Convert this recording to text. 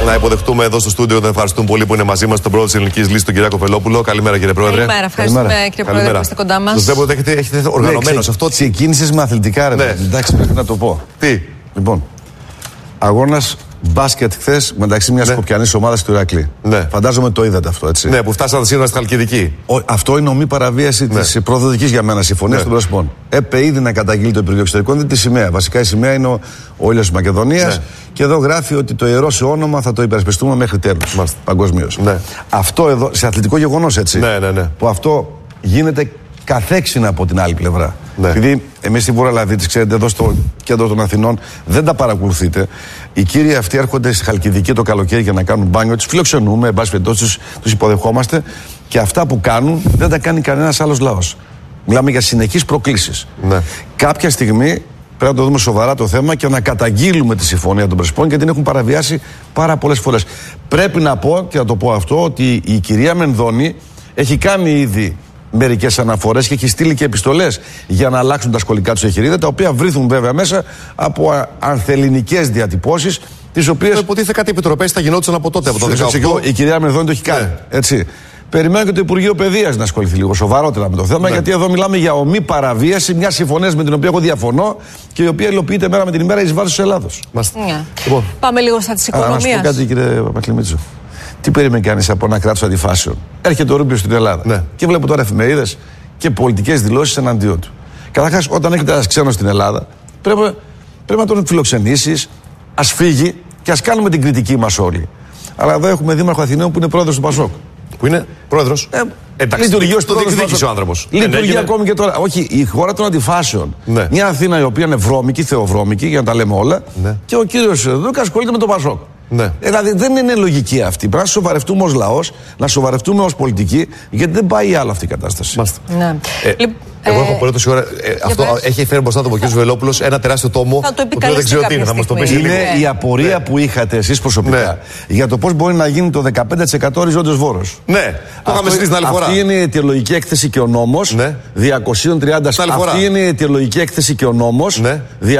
Να υποδεχτούμε εδώ στο στούντιο, τον ευχαριστούμε πολύ που είναι μαζί μας, τον πρόεδρο της Ελληνικής Λύσης, τον Κυριάκο Βελόπουλο. Καλημέρα, κύριε Πρόεδρε. Καλημέρα, ευχαριστούμε κύριε Πρόεδρε που είστε κοντά μας. Σας βλέπω ότι έχετε οργανωμένο σε αυτό. Ξεκίνησες με αθλητικά, ρε. Ναι. Εντάξει, πρέπει να το πω. Τι. Λοιπόν, αγώνας μπάσκετ χθες μεταξύ μιας σκοπιανής ομάδας του Ηρακλή. Ναι. Φαντάζομαι το είδατε αυτό, έτσι. Ναι, που φτάσατε σήμερα στη Χαλκιδική. Αυτό είναι ομή παραβίαση της προδοτικής για μένα συμφωνίας των Πρεσπών. Έπρεπε ήδη να καταγγείλει το Υπουργείο Εξωτερικών, δεν τη σημαία. Βασικά η σημαία είναι ο ήλιος της Μακεδονίας. Ναι. Και εδώ γράφει ότι το ιερό σε όνομα θα το υπερασπιστούμε μέχρι τέλους. Παγκοσμίως. Ναι. Αυτό εδώ, σε αθλητικό γεγονός, έτσι. Ναι. Που αυτό γίνεται καθέξινα από την άλλη πλευρά. Ναι. Επειδή εμείς στη Βόρεια Λαδίτης, ξέρετε, εδώ στο κέντρο των Αθηνών δεν τα παρακολουθείτε. Οι κύριοι αυτοί έρχονται στη Χαλκιδική το καλοκαίρι για να κάνουν μπάνιο. Τους φιλοξενούμε, εν πάση περιπτώσει, τους υποδεχόμαστε. Και αυτά που κάνουν δεν τα κάνει κανένας άλλος λαός. Μιλάμε για συνεχείς προκλήσεις. Ναι. Κάποια στιγμή πρέπει να το δούμε σοβαρά το θέμα και να καταγγείλουμε τη συμφωνία των Πρεσπών, γιατί την έχουν παραβιάσει πάρα πολλές φορές. Πρέπει να πω, και να το πω αυτό, ότι η κυρία Μενδώνη έχει κάνει ήδη μερικές αναφορές και έχει στείλει και επιστολές για να αλλάξουν τα σχολικά τους εγχειρίδια, τα οποία βρίσκουν βέβαια μέσα από ανθελληνικές διατυπώσεις, τις οποίες. Υποτίθεται κάτι επιτροπές θα γινόντουσαν από τότε, από το 2018. Η κυρία Μενδώνη το έχει κάνει. Έτσι. Περιμένω και το Υπουργείο Παιδείας να ασχοληθεί λίγο σοβαρότερα με το θέμα, γιατί εδώ μιλάμε για ομή παραβίαση μια συμφωνία με την οποία εγώ διαφωνώ και η οποία υλοποιείται μέρα με την ημέρα εις βάρος της Ελλάδος. Λοιπόν. Πάμε λίγο στα της οικονομίας. Να σου πω κάτι, κύριε Παπακλημίτσο. Τι περίμενε κανείς από ένα κράτος αντιφάσεων? Έρχεται ο Ρούμπιος στην Ελλάδα και βλέπω τώρα εφημερίδες και πολιτικές δηλώσεις εναντίον του. Καταρχάς, όταν έρχεται ένας ξένος στην Ελλάδα, πρέπει να τον φιλοξενήσεις, ας φύγει και ας κάνουμε την κριτική μας όλοι. Αλλά εδώ έχουμε δήμαρχο Αθηναίων που είναι πρόεδρος του Πασόκ. Που είναι πρόεδρος. Εντάξει, λειτουργεί ως το διεκδίκησε ο άνθρωπος. Λειτουργεί ακόμη και τώρα. Όχι, η χώρα των αντιφάσεων. Ναι. Μια Αθήνα η οποία είναι βρώμικη, θεοβρώμικη, για να τα λέμε όλα. Ναι. Και ο κύριος Δούκα ασχολείται με το Πασόκ. Ναι. Δηλαδή δεν είναι λογική αυτή. Πρέπει να σοβαρευτούμε ως λαός, να σοβαρευτούμε ως πολιτικοί, γιατί δεν πάει άλλο αυτή η κατάσταση. Ναι. Εγώ έχω πολύ τόση ώρα. Αυτό έχει φέρει μπροστά τον κ. Βελόπουλος ένα τεράστιο τόμο. που δεν ξέρω τι είναι, θα μας το πει. Είναι η απορία που είχατε εσείς προσωπικά για το πώς μπορεί να γίνει το 15% οριζόντιος φόρος. Ναι, το είχαμε συζητήσει την άλλη φορά. Αυτή είναι η αιτιολογική έκθεση και ο νόμος 230. Αυτή είναι η αιτιολογική έκθεση και ο νόμος